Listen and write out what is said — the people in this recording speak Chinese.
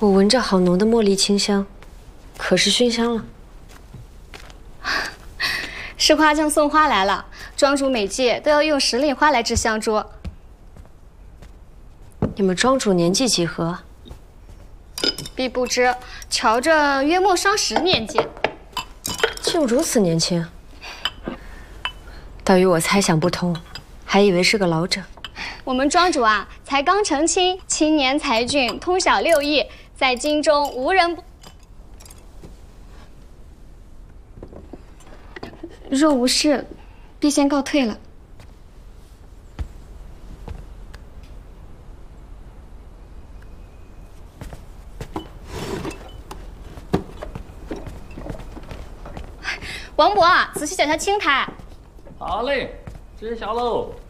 我闻着好浓的茉莉清香，可是熏香了。 是花匠送花来了，庄主每季都要用10粒花来制香烛。 你们庄主年纪几何？ 必不知，瞧着约莫双10年间。 就如此年轻，倒与我猜想不同，还以为是个老者。 我们庄主啊，才刚成亲，青年才俊，通晓6艺，在京中无人不。若无事，必先告退了。王伯，仔细脚下青苔。 好嘞，知晓喽。